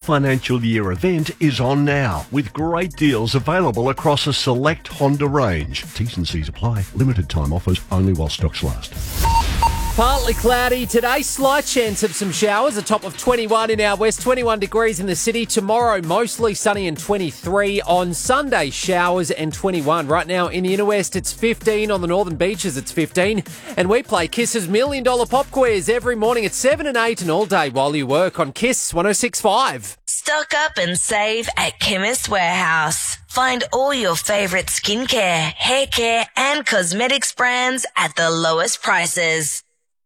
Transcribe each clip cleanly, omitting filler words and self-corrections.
financial year event is on now, with great deals available across a select Honda range. T's and C's apply. Limited time offers only while stocks last. Partly cloudy today, slight chance of some showers, a top of 21 in our west, 21 degrees in the city. Tomorrow, mostly sunny and 23. On Sunday, showers and 21. Right now in the inner west, it's 15. On the northern beaches, it's 15. And we play Kiss's $1 Million Pop Quiz every morning at 7 and 8 and all day while you work on Kiss 106.5. Stock up and save at Chemist Warehouse. Find all your favourite skincare, hair care and cosmetics brands at the lowest prices.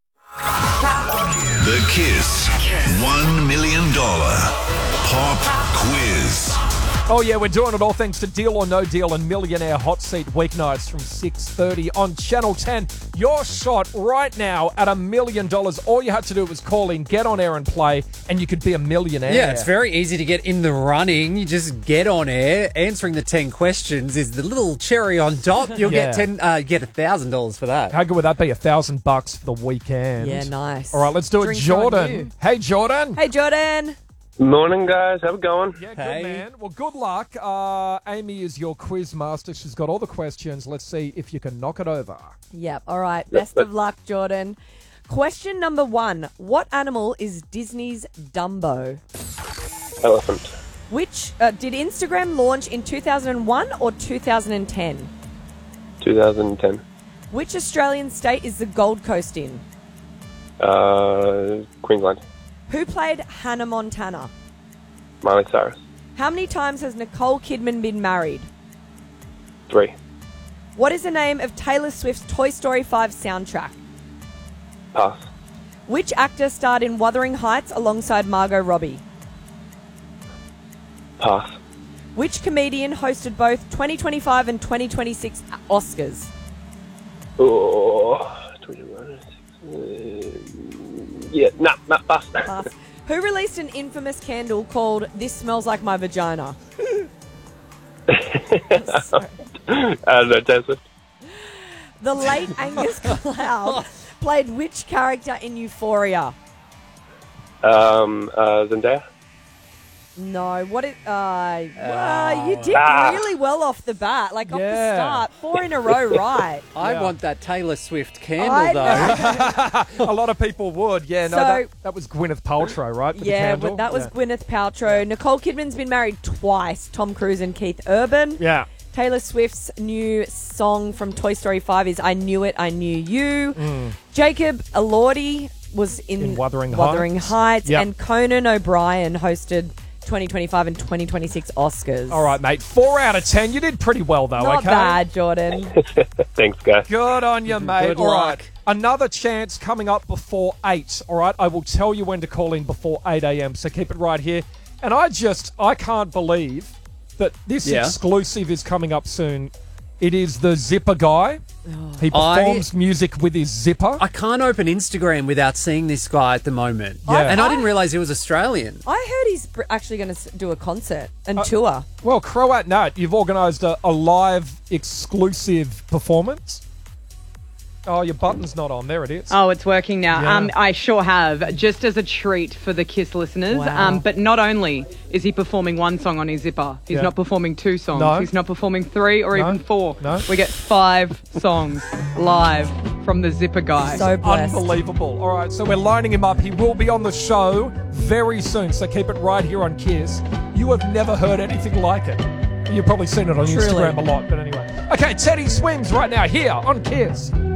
The Kiss $1 Million Pop Quiz. Oh yeah, we're doing it all thanks to Deal or No Deal and Millionaire Hot Seat weeknights from 6:30 on Channel 10. Your shot right now at $1 million. All you had to do was call in, get on air and play, and you could be a millionaire. Yeah, it's very easy to get in the running. You just get on air. Answering the 10 questions is the little cherry on top. You'll get $1,000 for that. How good would that be? $1,000 for the weekend. Yeah, nice. All right, let's do it, Drinks on Jordan. you. Hey, Jordan. Hey, Jordan. Morning, guys. How's it going? Yeah, good Hey. man. Well, good luck. Amy is your quiz master. She's got all the questions. Let's see if you can knock it over. Yep. All right. Best of luck, Jordan. Question number 1. What animal is Disney's Dumbo? Elephant. Which did Instagram launch in 2001 or 2010? 2010. Which Australian state is the Gold Coast in? Queensland. Who played Hannah Montana? Miley Cyrus. How many times has Nicole Kidman been married? 3. What is the name of Taylor Swift's Toy Story 5 soundtrack? Pass. Which actor starred in Wuthering Heights alongside Margot Robbie? Pass. Which comedian hosted both 2025 and 2026 Oscars? Oh, 21. Yeah, pass. Pass. Who released an infamous candle called This Smells Like My Vagina? Sorry. No, Taylor Swift. The late Angus Cloud played which character in Euphoria? Zendaya. No, what it? You did really well off the bat, off the start. 4 in a row, right? I want that Taylor Swift candle, though. A lot of people would. Yeah, no, So- that was Gwyneth Paltrow, right? For the Yeah, candle? but that was Gwyneth Paltrow. Nicole Kidman's been married twice. Tom Cruise and Keith Urban. Yeah. Taylor Swift's new song from Toy Story 5 is I Knew It, I Knew You. Jacob Elordi was in Wuthering Heights. Yep. And Conan O'Brien hosted 2025 and 2026 Oscars. All right, mate. 4 out of 10. You did pretty well, though, Not okay? bad, Jordan. Thanks, guys. Good on you, mate. Good All right. luck. Another chance coming up before 8, all right? I will tell you when to call in before 8 a.m., so keep it right here. And I can't believe that this exclusive is coming up soon. It is the Zipper guy. He performs music with his zipper. I can't open Instagram without seeing this guy at the moment. Yeah. And I didn't realise he was Australian. I heard he's actually going to do a concert and tour. Well, Croat Nat, you've organised a live exclusive performance. Oh, your button's not on. There it is. Oh, it's working now. Yeah. I sure have, just as a treat for the KISS listeners. Wow. But not only is he performing one song on his zipper, he's not performing 2 songs. No. He's not performing 3 or even 4. No. We get 5 songs live from the zipper guy. So blessed. Unbelievable. All right, so we're lining him up. He will be on the show very soon, so keep it right here on KISS. You have never heard anything like it. You've probably seen it on Truly. Instagram a lot, but anyway. Okay, Teddy Swims right now here on KISS.